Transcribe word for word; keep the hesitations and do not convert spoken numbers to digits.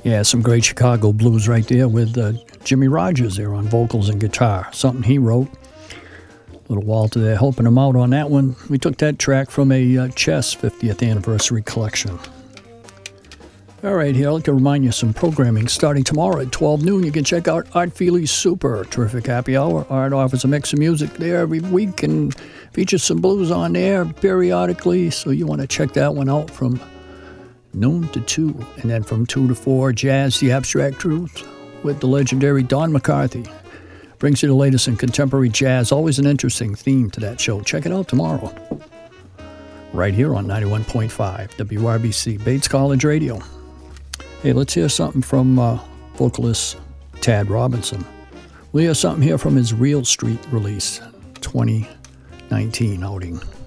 Yeah, some great Chicago blues right there with uh, Jimmy Rogers there on vocals and guitar. Something he wrote. Little Walter there helping him out on that one. We took that track from a uh, Chess fiftieth anniversary collection. All right, here I'd like to remind you some programming starting tomorrow at twelve noon. You can check out Art Feely's Super Terrific Happy Hour. Art offers a mix of music there every week and features some blues on there periodically, so you want to check that one out from noon to two. And then from two to four, Jazz, The Abstract Truth with the legendary Don McCarthy. Brings you the latest in contemporary jazz. Always an interesting theme to that show. Check it out tomorrow. Right here on ninety-one point five W R B C, Bates College Radio. Hey, let's hear something from uh, vocalist Tad Robinson. We'll hear something here from his Real Street release, twenty nineteen outing.